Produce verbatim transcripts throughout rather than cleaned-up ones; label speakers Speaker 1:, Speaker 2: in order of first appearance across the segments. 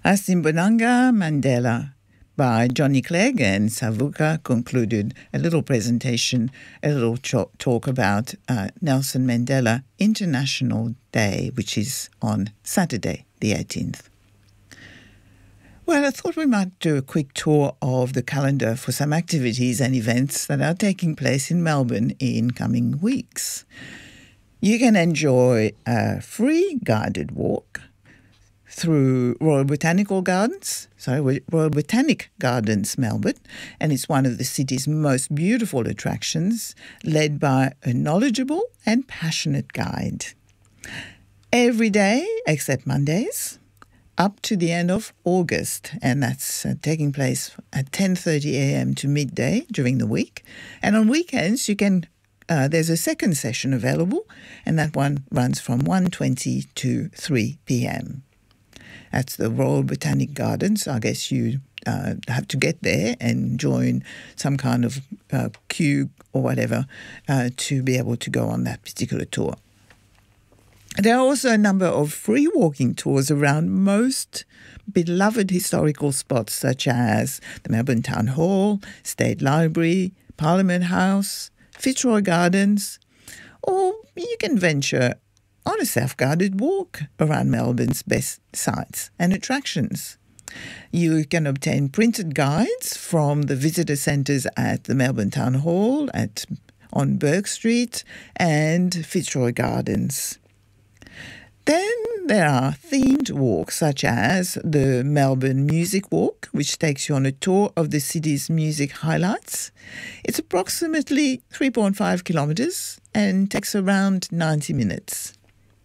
Speaker 1: Asimbonanga Mandela by Johnny Clegg and Savuka concluded a little presentation, a little ch- talk about uh, Nelson Mandela International Day, which is on Saturday, the eighteenth. Well, I thought we might do a quick tour of the calendar for some activities and events that are taking place in Melbourne in coming weeks. You can enjoy a free guided walk through Royal Botanical Gardens, sorry, Royal Botanic Gardens, Melbourne, and it's one of the city's most beautiful attractions, led by a knowledgeable and passionate guide. Every day, except Mondays, up to the end of August, and that's uh, taking place at ten thirty a.m. to midday during the week. And on weekends, you can uh, there's a second session available, and that one runs from one twenty to three p.m. That's the Royal Botanic Gardens. I guess you uh, have to get there and join some kind of uh, queue or whatever uh, to be able to go on that particular tour. There are also a number of free walking tours around most beloved historical spots such as the Melbourne Town Hall, State Library, Parliament House, Fitzroy Gardens, or you can venture on a self-guided walk around Melbourne's best sites and attractions. You can obtain printed guides from the visitor centres at the Melbourne Town Hall, at on Burke Street and Fitzroy Gardens. Then there are themed walks such as the Melbourne Music Walk, which takes you on a tour of the city's music highlights. It's approximately three point five kilometres and takes around ninety minutes.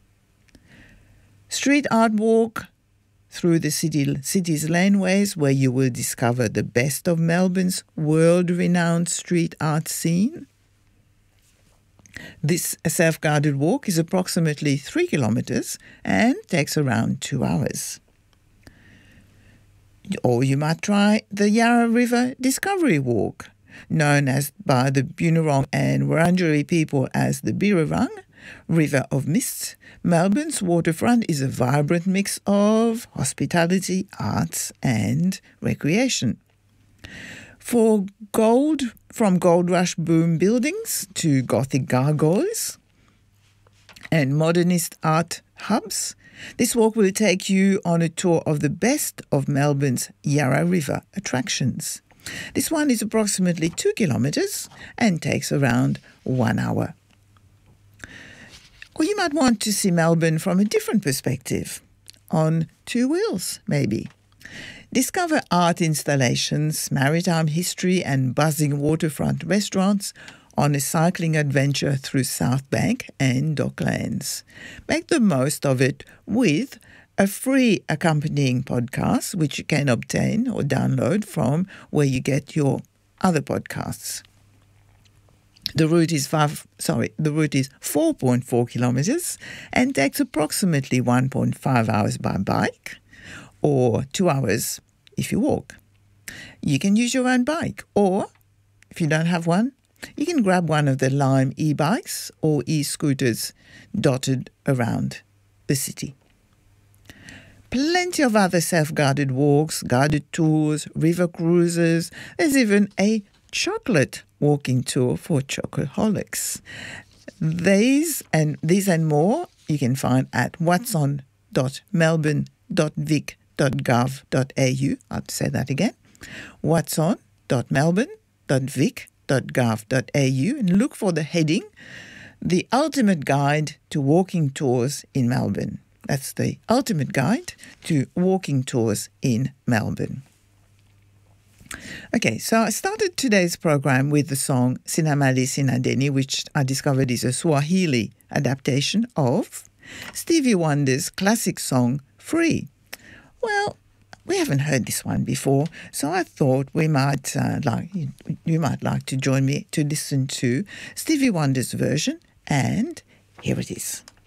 Speaker 1: Street art walk through the city, city's laneways, where you will discover the best of Melbourne's world-renowned street art scene. This self-guided walk is approximately three kilometres and takes around two hours. Or you might try the Yarra River Discovery Walk, known as by the Bunurong and Wurundjeri people as the Birrarung River of Mists. Melbourne's waterfront is a vibrant mix of hospitality, arts and recreation. For gold, from gold rush boom buildings to Gothic gargoyles and modernist art hubs, this walk will take you on a tour of the best of Melbourne's Yarra River attractions. This one is approximately two kilometres and takes around one hour. Or you might want to see Melbourne from a different perspective, on two wheels maybe. Discover art installations, maritime history and buzzing waterfront restaurants on a cycling adventure through South Bank and Docklands. Make the most of it with a free accompanying podcast, which you can obtain or download from where you get your other podcasts. The route is five, sorry, the route is four point four kilometres and takes approximately one point five hours by bike, or two hours if you walk. You can use your own bike, or if you don't have one, you can grab one of the Lime e-bikes or e-scooters dotted around the city. Plenty of other self-guided walks, guided tours, river cruises. There's even a chocolate walking tour for chocoholics. These and these and more you can find at watson dot melbourne dot vic dot gov dot a u. I'll say that again. watson dot melbourne dot vic dot gov dot a u, and look for the heading, The Ultimate Guide to Walking Tours in Melbourne. That's the ultimate guide to walking tours in Melbourne. Okay, so I started today's program with the song Sinamali Sinadeni, which I discovered is a Swahili adaptation of Stevie Wonder's classic song Free. Well, we haven't heard this one before, so I thought we might uh, like you might like to join me to listen to Stevie Wonder's version, and here it is.